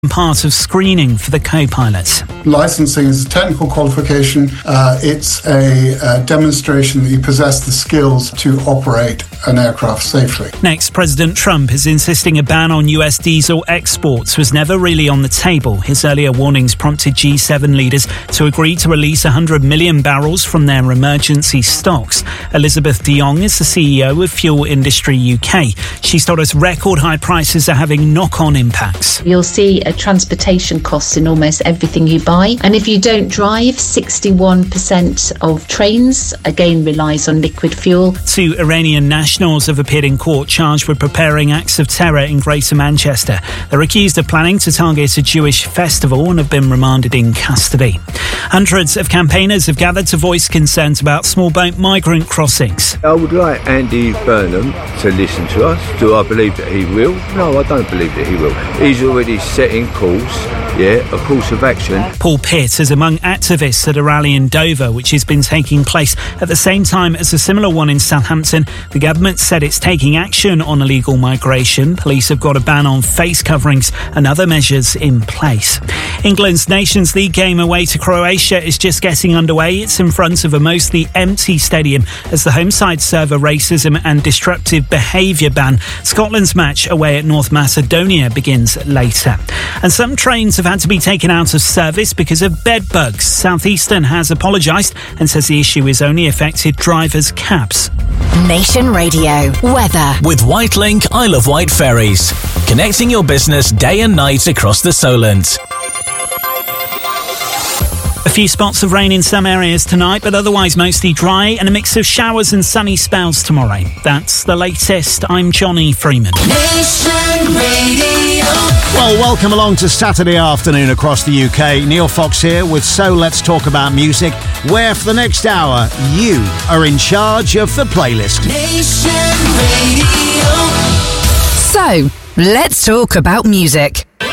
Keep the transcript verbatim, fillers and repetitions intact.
part of screening for the co-pilots. Licensing is a technical qualification. Uh, it's a, a demonstration that you possess the skills to operate an aircraft safely. Next, President Trump is insisting a ban on U S diesel exports was never really on the table. His earlier warnings prompted G seven leaders to agree to release one hundred million barrels from their emergency stocks. Elizabeth de Jong is the C E O of Fuel Industry U K. She's told us record high prices are having knock-on impacts. You'll see a transportation costs in almost everything you buy. And if you don't drive, sixty-one percent of trains, again, relies on liquid fuel. Two Iranian nationals have appeared in court charged with preparing acts of terror in Greater Manchester. They're accused of planning to target a Jewish festival and have been remanded in custody. Hundreds of campaigners have gathered to voice concerns about small boat migrant crossings. I would like Andy Burnham to listen to us. Do I believe that he will? No, I don't believe that he will. He's already setting course, yeah, a course of action. Paul Pitt is among activists at a rally in Dover, which has been taking place at the same time as a similar one in Southampton. The government said it's taking action on illegal migration. Police have got a ban on face coverings and other measures in place. England's Nations League game away to Croatia is just getting underway. It's in front of a mostly empty stadium as the home side serve a racism and disruptive behaviour ban. Scotland's match away at North Macedonia begins later. And some trains have had to be taken out of service because of bed bugs. Southeastern has apologised and says the issue has only affected drivers' cabs. Nation Radio weather with Whitelink Isle of Wight ferries, connecting your business day and night across the Solent. A few spots of rain in some areas tonight, but otherwise mostly dry, and a mix of showers and sunny spells tomorrow. That's the latest. I'm Johnny Freeman. Nation Radio. Well, welcome along to Saturday afternoon across the U K. Neil Fox here with So Let's Talk About Music, where for the next hour, you are in charge of the playlist. Nation Radio. So, let's talk about music.